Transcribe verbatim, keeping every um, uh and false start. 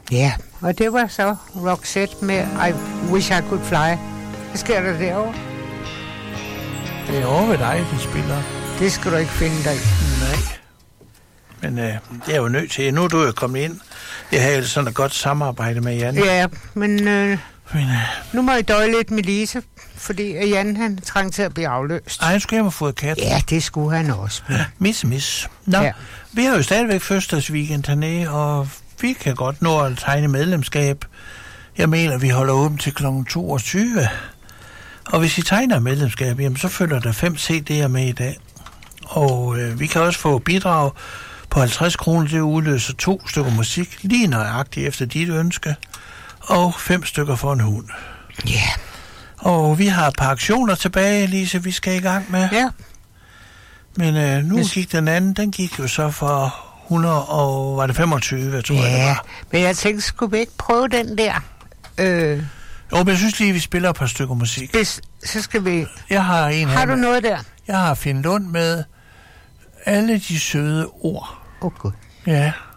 Ja, og det var så Roxette med I Wish I Could Fly. Hvad sker der derovre? Det er over ved dig, de spiller. Det skal du ikke finde dig i. Nej. Men øh, det er jo nødt til. Nu er du jo kommet ind. Jeg har jo sådan et godt samarbejde med Jan. Ja, men, øh, men øh, nu må jeg døje lidt med Lise, fordi Jan han trængte til at blive afløst. Ej, nu skal jeg have fået kat. Ja, det skulle han også. Ja, miss, miss. Nå, ja. Vi har jo stadigvæk fødselsdagsweekend hernede, og vi kan godt nå at tegne medlemskab. Jeg mener, vi holder åbent til klokken toogtyve. Og hvis I tegner medlemskab, jamen, så følger der fem C D'er med i dag. Og øh, vi kan også få bidrag på halvtreds kroner til at udløse to stykker musik, lige nøjagtigt efter dit ønske, og fem stykker for en hund. Ja. Yeah. Og vi har et par aktioner tilbage, Lise, vi skal i gang med. Ja. Men øh, nu yes. gik den anden, den gik jo så for hundrede og var det femogtyve, tror ja, jeg det var. Men jeg tænkte, skulle vi ikke prøve den der? Øh... Jo, men jeg synes lige, vi spiller et par stykker musik. Hvis, så skal vi... Jeg har en Har du med. Noget der? Jeg har Finn Lund med alle de søde ord. Åh, oh, gud. Ja.